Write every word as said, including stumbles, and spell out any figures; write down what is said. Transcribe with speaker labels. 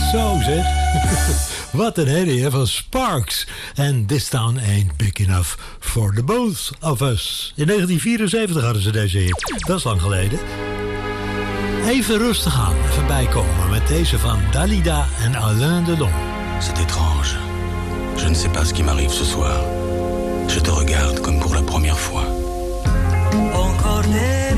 Speaker 1: Zo zeg. Wat een herrie hè, van Sparks. En This Town Ain't Big Enough for the Both of Us. In negentien vierenzeventig hadden ze deze hit. Dat is lang geleden. Even rustig aan, even bijkomen met deze van Dalida en Alain Delon.
Speaker 2: C'est étrange. Je ne sais pas ce qui m'arrive ce soir. Je te regarde comme pour la première fois.
Speaker 3: Encore des